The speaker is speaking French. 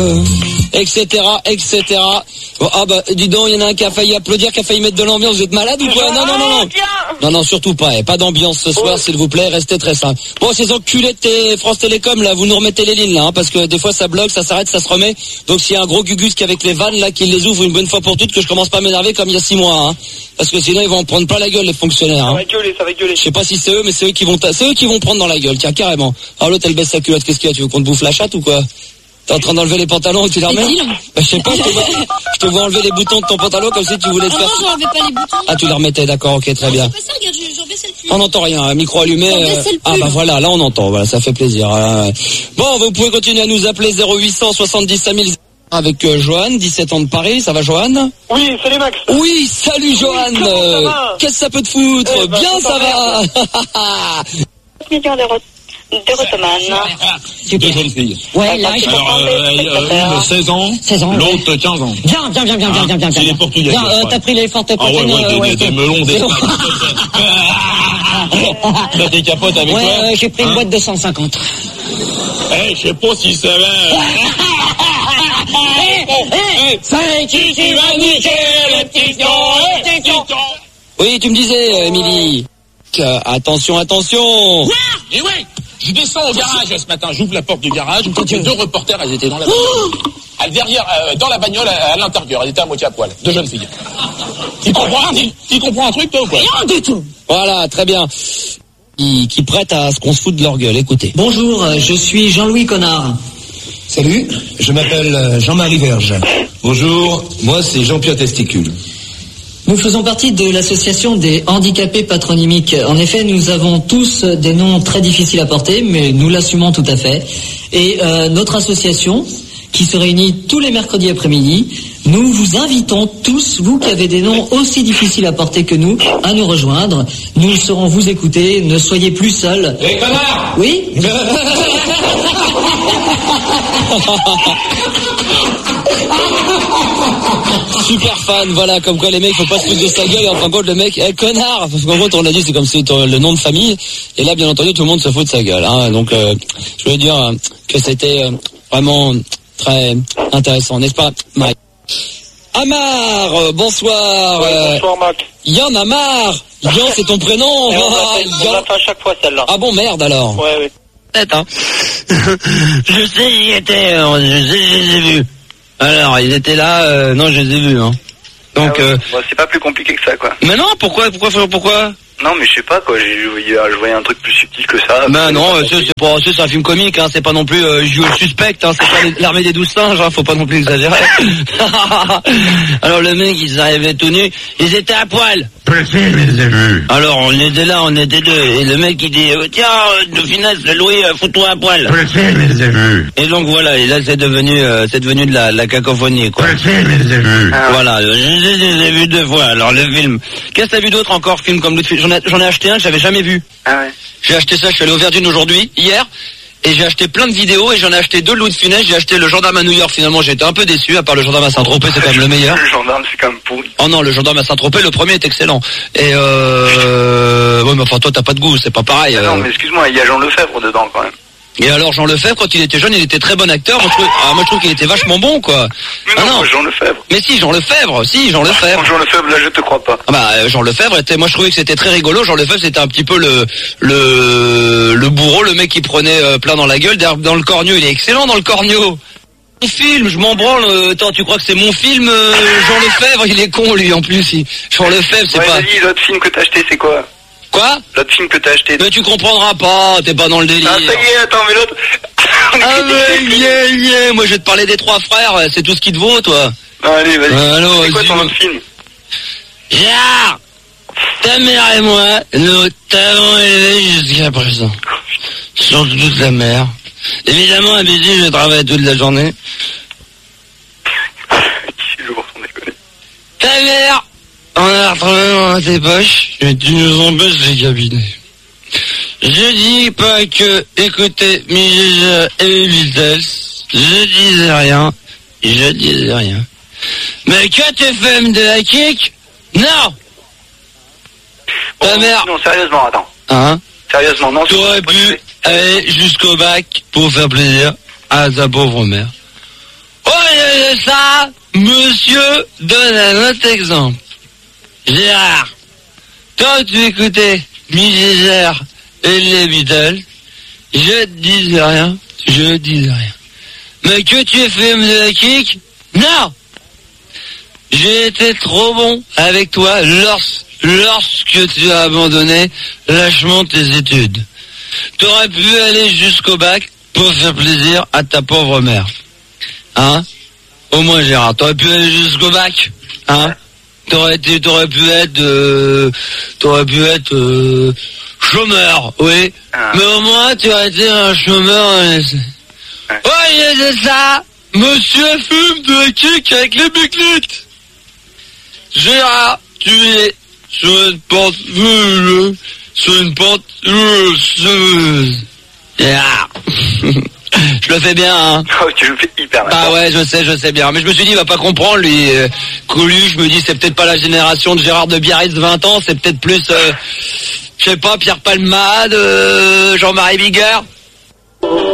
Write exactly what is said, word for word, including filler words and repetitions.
etc, et cetera. Oh, ah bah, dis donc, il y en a un qui a failli applaudir, qui a failli mettre de l'ambiance. Vous êtes malade ou quoi? Non, non, non, non. Non, non, surtout pas. Eh. Pas d'ambiance ce soir, s'il vous plaît. Restez très simple. Bon, ces enculés de t- France Télécom, là, vous nous remettez les lignes, là, hein, parce que des fois ça bloque, ça s'arrête, ça se remet. Donc s'il y a un gros gugus qui avec les vannes, là, qui les ouvre une bonne fois pour toutes, que je commence pas à m'énerver comme il y a six mois, hein. Parce que sinon ils vont en prendre pas la gueule, les fonctionnaires. Hein. Ça va gueuler, ça va gueuler. Je sais pas si c'est eux, mais c'est eux qui vont, ta- c'est eux qui vont prendre dans la gueule, tiens, carrément. Alors l'autre, elle baisse sa culotte, qu'est-ce qu'il y a? Tu veux qu'on te bouffe la chatte ou quoi? T'es en train d'enlever les pantalons et tu les remets? Bah, je sais pas, je te, vois, je te vois enlever les boutons de ton pantalon comme si tu voulais te Ah faire... non, j'enlevais pas les boutons. Ah, tu les remettais, d'accord, ok, très bien. C'est pas ça, regarde, j'en baissais le plus. On n'entend rien, un micro allumé. J'en euh, baissais le Ah plus. bah voilà, là on entend, voilà, ça fait plaisir. euh. Bon, vous pouvez continuer à nous appeler zéro huit cent soixante-dix-cinq mille avec euh, Johan, dix-sept ans de Paris, ça va Johan? Oui, salut Max. Oui, salut Johan. comment ça euh, va? Qu'est-ce que ça peut te foutre? Eh ben, Bien ça ça va. millions d'euros d'Eurotomane. Deux jeunes filles. Ouais, là, je... Alors, euh, euh, une seize ans, seize ans, l'autre quinze ans. Bien, bien, bien, bien, bien, bien, bien, C'est bien. les Portugais. Bien, je euh, crois. t'as pris les fortes Ah ouais, protéines, ouais, euh, des, ouais, des, des c'est- melons, des... c'est bon. T'as des capotes avec Ouais, toi euh, j'ai pris une hein boîte de cent cinquante. Eh, je sais pas si ça va... C'est qui qui va niquer les petits pions, les petits pions. Oui, tu me disais, euh, Émilie. Euh, attention, attention. Et ouais, je descends au garage ce matin, j'ouvre la porte du garage, j'ai deux reporters, elles étaient dans la bagnole. Elles derrière, euh, dans la bagnole, à, à l'intérieur, elles étaient à moitié à poil. Deux jeunes filles. Tu comprends, tu, tu comprends un truc, toi, ou quoi? Rien du tout. Voilà, très bien. Qui, qui prête à ce qu'on se foute de leur gueule, écoutez. Bonjour, euh, je suis Jean-Louis Connard. Salut, je m'appelle euh, Jean-Marie Verge. Bonjour, moi c'est Jean-Pierre Testicule. Nous faisons partie de l'association des handicapés patronymiques. En effet, nous avons tous des noms très difficiles à porter, mais nous l'assumons tout à fait. Et euh, notre association, qui se réunit tous les mercredis après-midi, nous vous invitons tous, vous qui avez des noms aussi difficiles à porter que nous, à nous rejoindre. Nous saurons vous écouter, ne soyez plus seuls. Hé, connard! Oui? Super fan, voilà, comme quoi les mecs, faut pas se foutre de sa gueule, et en fin de compte, le mec, eh, connard! Parce qu'en gros, on l'a dit, c'est comme si c'était le nom de famille, et là, bien entendu, tout le monde se fout de sa gueule, hein. Donc, euh, je veux dire euh, que c'était euh, vraiment très intéressant, n'est-ce pas, Mike? Amar, euh, bonsoir. Ouais, bonsoir Max. Yann Amar. Yann, c'est ton prénom. Et on Ah, l'a fait, on Yann. l'a fait à chaque fois celle-là. Ah bon, merde alors. Ouais, ouais. Peut-être, hein. Je sais, j'y étais, euh, je sais, je les ai vus. Alors, ils étaient là, euh, non, je les ai vus, hein. Donc, Ah ouais. euh... Bon, c'est pas plus compliqué que ça, quoi. Mais non, pourquoi, pourquoi, pourquoi? Non, mais je sais pas, quoi. J'ai, je voyais un truc plus subtil que ça. Ben non, euh, c'est, c'est, pas, c'est, c'est un film comique, hein. C'est pas non plus euh, Joue le suspect, hein. C'est pas les- l'armée des douze singes, hein. Faut pas non plus exagérer. Alors le mec, ils arrivaient tout nus, ils étaient à poil. Alors on était là, on était deux, et le mec il dit euh, tiens, euh, de finesse, Louis, euh, fous-toi à poil. Et donc voilà, et là c'est devenu, euh, c'est devenu de la, la cacophonie, quoi. Voilà, euh, je je- je les ai vus deux fois. Alors le film, qu'est-ce que t'as vu d'autre encore, film comme l'autre film? J'en ai, j'en ai acheté un que j'avais jamais vu. Ah ouais. J'ai acheté ça, je suis allé au Verdun aujourd'hui, hier, et j'ai acheté plein de vidéos, et j'en ai acheté deux Louis de Funès, j'ai acheté le gendarme à New York, finalement j'ai été un peu déçu, à part le gendarme à Saint-Tropez, c'est quand même le meilleur. Le gendarme, c'est quand même pourri. Oh non, le gendarme à Saint-Tropez, le premier est excellent. Et euh... ouais, mais enfin toi t'as pas de goût, c'est pas pareil. Ah non, euh. mais excuse-moi, il y a Jean Lefebvre dedans, quand même. Et alors Jean Lefebvre, quand il était jeune, il était très bon acteur, moi je trouve, ah, moi, je trouve qu'il était vachement bon, quoi. Mais Ah non, non. moi, Jean Lefebvre. Mais si, Jean Lefebvre, si, Jean Lefebvre. Jean Lefebvre, là, je te crois pas. Ah bah euh, Jean Lefebvre était, moi je trouvais que c'était très rigolo. Jean Lefebvre c'était un petit peu le le le bourreau, le mec qui prenait euh, plein dans la gueule. D'ailleurs, dans le corneau, il est excellent dans le corneau. Mon film, je m'en branle. euh, Attends, tu crois que c'est mon film, euh, Jean Lefebvre? Il est con lui en plus. Il... Jean Lefebvre, c'est Ouais, pas. vas-y, l'autre film que t'as acheté, c'est quoi? Quoi? L'autre film que t'as acheté. Mais tu comprendras pas, t'es pas dans le délire. Ah, ça y est, attends, mais l'autre... Ah mais yeah, yeah. Moi je vais te parler des trois frères, c'est tout ce qui te vaut, toi. Non, allez, vas-y. Euh, allô, c'est quoi vas-y, ton moi. autre film? Gérard, ta mère et moi, nous t'avons élevé jusqu'à présent. Surtout toute la mère. Évidemment, à midi, je travaille toute la journée. C'est lourd, sans déconner. Ta mère, on a retrouvé dans tes poches, et tu nous embêtes les cabinets. Je dis pas que écoutez Migeja et les Beatles, je disais rien, je disais rien. Mais que tu fais de la kick? Non! Ta Bon, mère... Non, sérieusement, attends. Hein? Sérieusement, non. Tu aurais pu aller jusqu'au bac pour faire plaisir à ta pauvre mère. de ça, monsieur donne un autre exemple. Gérard, toi tu écoutais Mick Jagger et les Beatles, je te disais rien, je te disais rien. Mais que tu fumes de la kick, non. J'ai été trop bon avec toi lors, lorsque tu as abandonné lâchement tes études. T'aurais pu aller jusqu'au bac pour faire plaisir à ta pauvre mère. Hein? Au moins Gérard, t'aurais pu aller jusqu'au bac. Hein? T'aurais été, t'aurais pu être, euh, t'aurais pu être euh, chômeur, oui. Ah. Mais au moins tu aurais été un chômeur. Euh, Ouais. oh, c'est ça. Monsieur fume de la kick avec les biglites. Gérard, tu es sur une pente, euh, sur une pente, euh, Gérard. Je le fais bien, hein. Oh, tu le fais hyper mal. Bah ouais, je sais, je sais bien. Mais je me suis dit, il va pas comprendre, lui. Euh, Colu, je me dis, c'est peut-être pas la génération de Gérard de Biarritz, vingt ans, c'est peut-être plus, euh, je sais pas, Pierre Palmade, euh, Jean-Marie Bigard.